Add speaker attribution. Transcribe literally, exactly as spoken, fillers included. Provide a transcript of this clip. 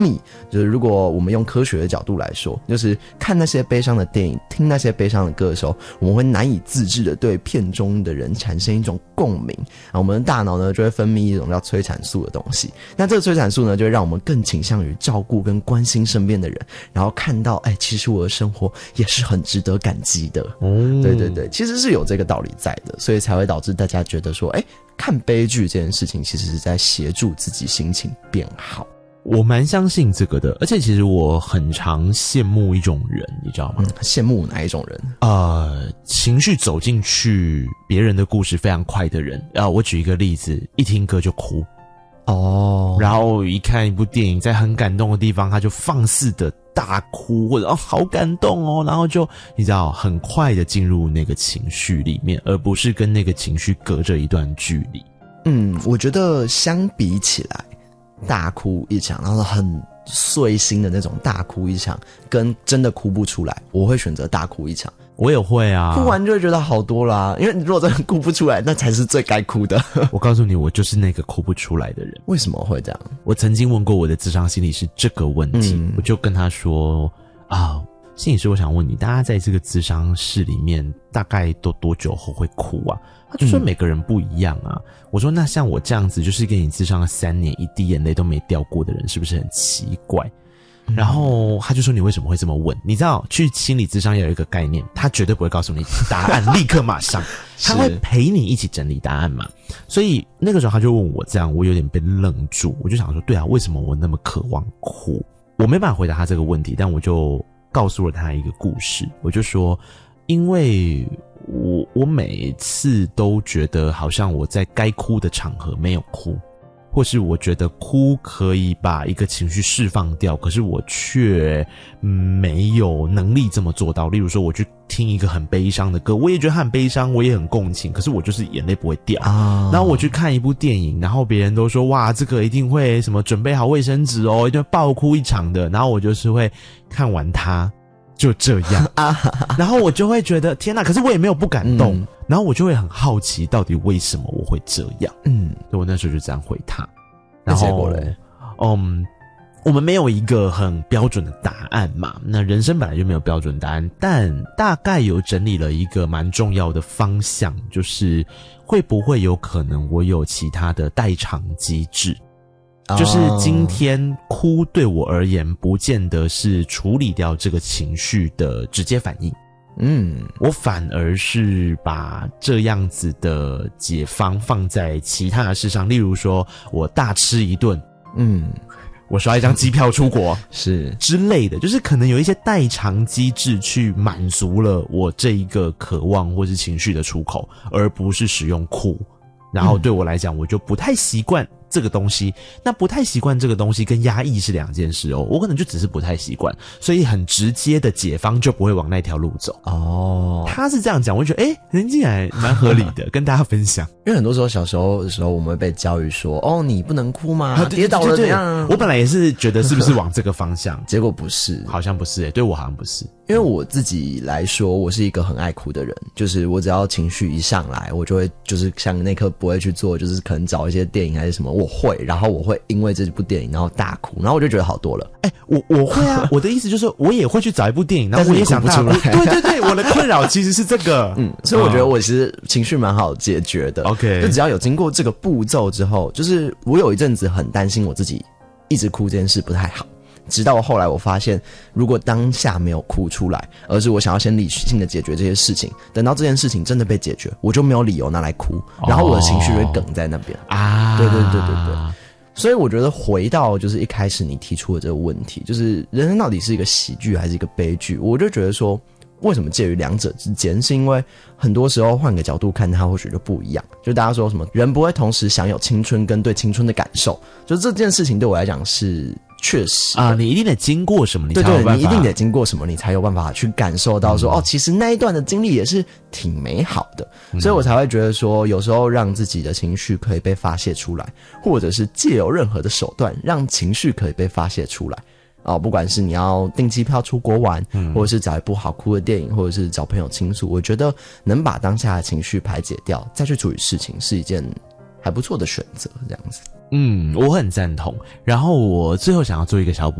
Speaker 1: 就是如果我们用科学的角度来说，就是看那些悲伤的电影，听那些悲伤的歌的时候，我们会难以自制的对片中的人产生一种共鸣啊，我们的大脑呢就会分泌一种叫催产素的东西。那这个催产素呢，就会让我们更倾向于照顾跟关心身边的人，然后看到，哎，其实我的生活也是很值得感激的。哦，对对对，其实是有这个道理在的，所以才会导致大家觉得说，哎，看悲剧这件事情其实是在协助自己心情变好。
Speaker 2: 我蛮相信这个的，而且其实我很常羡慕一种人，你知道吗？
Speaker 1: 嗯，羡慕哪一种人？
Speaker 2: 呃，情绪走进去别人的故事非常快的人啊、呃。我举一个例子，一听歌就哭哦，然后一看一部电影，在很感动的地方，他就放肆的大哭，或者哦好感动哦，然后就你知道很快的进入那个情绪里面，而不是跟那个情绪隔着一段距离。
Speaker 1: 嗯，我觉得相比起来，大哭一场，然后很碎心的那种大哭一场，跟真的哭不出来，我会选择大哭一场。
Speaker 2: 我也会啊，
Speaker 1: 哭完就会觉得好多啦，因为你如果真的哭不出来，那才是最该哭的。
Speaker 2: 我告诉你，我就是那个哭不出来的人。
Speaker 1: 为什么会这样？
Speaker 2: 我曾经问过我的諮商心理师这个问题，嗯、我就跟他说啊，心理师，我想问你，大家在这个諮商室里面大概都多久后会哭啊？他就说每个人不一样啊。嗯、我说那像我这样子，就是跟你諮商了三年，一滴眼泪都没掉过的人，是不是很奇怪？嗯、然后他就说你为什么会这么问？你知道去心理諮商有一个概念，他绝对不会告诉你答案，立刻马上，他会陪你一起整理答案嘛。所以那个时候他就问我这样，我有点被愣住，我就想说，对啊，为什么我那么渴望哭？我没办法回答他这个问题，但我就告诉了他一个故事，我就说，因为我我每次都觉得好像我在该哭的场合没有哭，或是我觉得哭可以把一个情绪释放掉，可是我却没有能力这么做到。例如说我去听一个很悲伤的歌，我也觉得很悲伤，我也很共情，可是我就是眼泪不会掉啊。然后我去看一部电影，然后别人都说哇这个一定会什么准备好卫生纸哦，一定会爆哭一场的，然后我就是会看完它就这样然后我就会觉得天哪，可是我也没有不感动、嗯、然后我就会很好奇到底为什么我会这样。嗯，所以我那时候就这样回他。然后
Speaker 1: 结果嘞，
Speaker 2: 嗯，我们没有一个很标准的答案嘛，那人生本来就没有标准答案，但大概有整理了一个蛮重要的方向，就是会不会有可能我有其他的代偿机制，就是今天哭对我而言不见得是处理掉这个情绪的直接反应，嗯，我反而是把这样子的解方放在其他的事上，例如说我大吃一顿，嗯，我刷一张机票出国是之类的，就是可能有一些代偿机制去满足了我这一个渴望或是情绪的出口，而不是使用哭。然后对我来讲，我就不太习惯这个东西，那不太习惯这个东西跟压抑是两件事哦，我可能就只是不太习惯，所以很直接的解方就不会往那条路走。哦，他是这样讲，我就觉得诶人家还蛮合理的跟大家分享。
Speaker 1: 因为很多时候小时候的时候我们会被教育说，哦你不能哭吗？跌倒了怎样？
Speaker 2: 我本来也是觉得是不是往这个方向
Speaker 1: 结果不是，
Speaker 2: 好像不是诶，对我好像不是。
Speaker 1: 因为我自己来说，我是一个很爱哭的人，就是我只要情绪一上来，我就会就是像那刻不会去做，就是可能找一些电影还是什么，我会，然后我会因为这部电影然后大哭，然后我就觉得好多了。
Speaker 2: 哎、欸，我我会啊，我的意思就是我也会去找一部电影，然后我也想大哭。对对对，我的困扰其实是这个，
Speaker 1: 嗯，所以我觉得我其实情绪蛮好解决的。
Speaker 2: OK，
Speaker 1: 就只要有经过这个步骤之后，就是我有一阵子很担心我自己一直哭这件事不太好。直到后来我发现，如果当下没有哭出来，而是我想要先理性的解决这些事情，等到这件事情真的被解决，我就没有理由拿来哭，然后我的情绪会梗在那边啊。对对对对对。所以我觉得回到就是一开始你提出的这个问题，就是人生到底是一个喜剧还是一个悲剧，我就觉得说为什么介于两者之间，是因为很多时候换个角度看它或许就不一样。就大家说什么人不会同时享有青春跟对青春的感受，就这件事情对我来讲是确实
Speaker 2: 啊，你一定得经过什么你才有办法，
Speaker 1: 对对，你一定得经过什么你才有办法去感受到说、嗯、哦，其实那一段的经历也是挺美好的、嗯、所以我才会觉得说有时候让自己的情绪可以被发泄出来，或者是借由任何的手段让情绪可以被发泄出来哦，不管是你要订机票出国玩、嗯、或者是找一部好哭的电影，或者是找朋友倾诉，我觉得能把当下的情绪排解掉再去处理事情是一件还不错的选择，这样子。
Speaker 2: 嗯，我很赞同。然后我最后想要做一个小补